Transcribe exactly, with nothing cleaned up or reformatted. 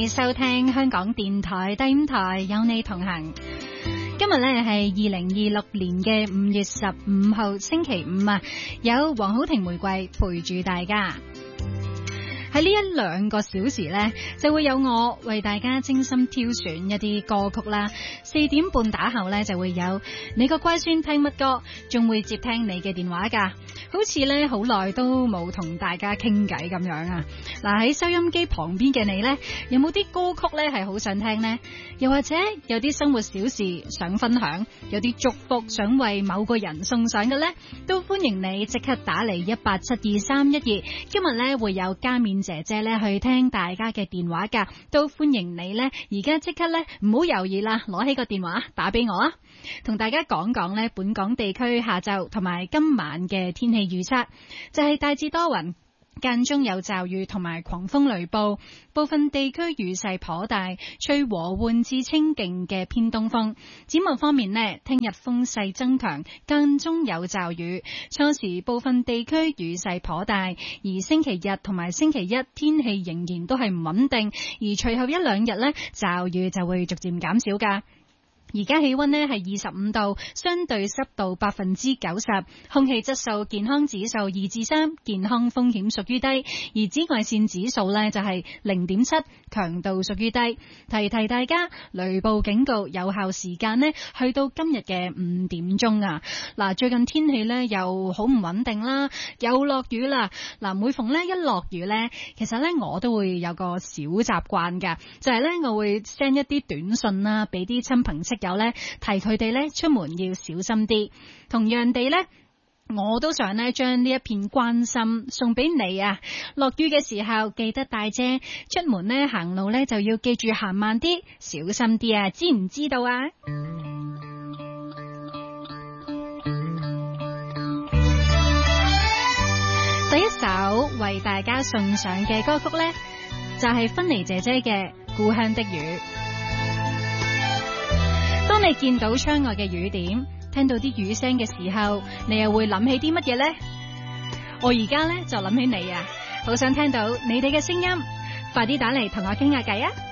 你收聽香港電台第五台有你同行。今日呢係二零二六年嘅五月十五號星期五啊，有黃好婷玫瑰陪住大家。喺呢一兩個小時呢，就會有我為大家精心挑選一啲歌曲啦。四點半打後呢，就會有你個乖孫聽乜歌，仲會接聽你嘅電話噶。好似呢好耐都冇同大家傾偈咁樣啊！嗱，喺收音機旁邊嘅你呢，有冇啲歌曲呢係好想聽呢？又或者有啲生活小事想分享，有啲祝福想為某個人送上嘅呢？都歡迎你即刻打嚟一八七二三一二。今日呢會有加冕姐姐呢去聽大家嘅電話噶，都歡迎你呢。而家即刻呢唔好猶豫啦，攞起個電話打俾我啊！同大家講講呢本港地區下晝同埋今晚嘅天氣預測，就係大致多雲，間中有驟雨同埋狂風雷暴，部分地區雨勢頗大，吹和緩至清勁嘅偏東風。展望方面呢，聽日風勢增強，間中有驟雨，初時部分地區雨勢頗大，而星期日同埋星期一天氣仍然都係唔穩定，而隨後一兩日呢，驟雨就會逐漸減少㗎。而家氣溫呢係二十五度，相對濕度百分之九十，空氣質素健康指數二至三，健康風險屬於低，而紫外線指數呢就係零點七，強度屬於低。提提大家，雷暴警告有效時間呢去到今日嘅五點鐘啊！嗱，最近天氣呢又好唔穩定啦，又落雨啦。嗱，每逢呢一落雨呢，其實呢我都會有個小習慣㗎，就係呢我會 send 一啲短信啦，俾啲親朋戚友咧，提佢哋咧出門要小心啲。同樣地咧，我都想咧將呢一片關心送俾你啊！落雨嘅時候記得帶遮，出門咧行路咧就要記住行慢啲，小心啲啊！知唔知道啊？第一首為大家送上嘅歌曲咧，就係芬妮姐姐嘅《故鄉的雨》。當你見到窗外嘅雨點，聽到啲雨聲嘅時候，你又會諗起啲乜嘢呢？我而家呢就諗起你啊，好想聽到你哋嘅聲音，快啲打嚟同我傾下偈啊！